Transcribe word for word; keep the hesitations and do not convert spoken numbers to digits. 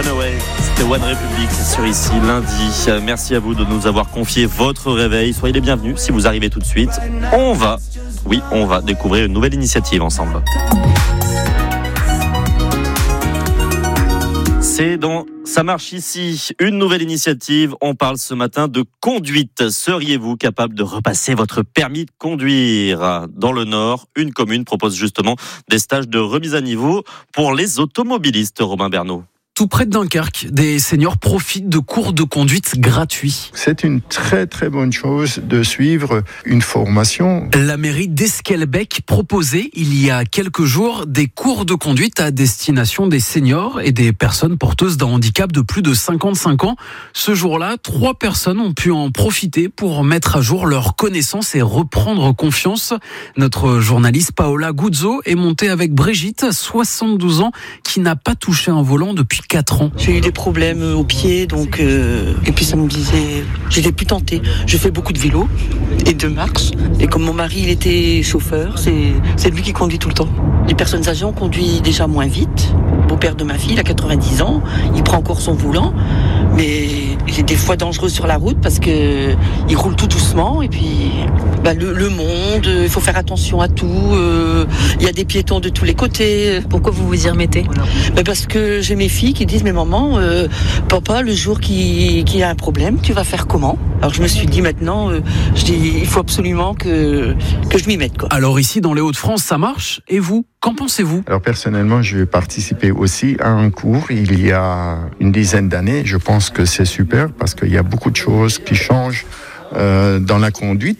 Runaway, c'était One Republic sur Ici lundi. Merci à vous de nous avoir confié votre réveil. Soyez les bienvenus si vous arrivez tout de suite. On va, oui, on va découvrir une nouvelle initiative ensemble. C'est dans Ça marche ici, une nouvelle initiative. On parle ce matin de conduite. Seriez-vous capable de repasser votre permis de conduire ? Dans le Nord, une commune propose justement des stages de remise à niveau pour les automobilistes. Robin Bernot. Tout près de Dunkerque, des seniors profitent de cours de conduite gratuits. C'est une très très bonne chose de suivre une formation. La mairie d'Esquelbec proposait il y a quelques jours des cours de conduite à destination des seniors et des personnes porteuses d'un handicap de plus de cinquante-cinq ans. Ce jour-là, trois personnes ont pu en profiter pour mettre à jour leurs connaissances et reprendre confiance. Notre journaliste Paola Guzzo est montée avec Brigitte, soixante-douze ans, qui n'a pas touché un volant depuis quatre ans. J'ai eu des problèmes au pied, donc euh, et puis ça me disait, j'étais plus tentée. Je fais beaucoup de vélo et de marche, et comme mon mari il était chauffeur, c'est c'est lui qui conduit tout le temps. Les personnes âgées ont conduit déjà moins vite. Le beau-père de ma fille, il a quatre-vingt-dix ans, il prend encore son volant, mais il est des fois dangereux sur la route parce que il roule tout doucement, et puis bah, le, le monde, il faut faire attention à tout. Euh, il y a des piétons de tous les côtés. Pourquoi vous vous y remettez ? bah, Parce que j'ai mes filles qui disent, mais maman, euh, papa, le jour qu'il qui y a un problème, tu vas faire comment ? Alors je me suis dit maintenant, euh, je dis, il faut absolument que, que je m'y mette, quoi. Alors ici, dans les Hauts-de-France, ça marche. Et vous, qu'en pensez-vous ? Alors personnellement, j'ai participé aussi à un cours il y a une dizaine d'années. Je pense que c'est super parce qu'il y a beaucoup de choses qui changent euh, dans la conduite.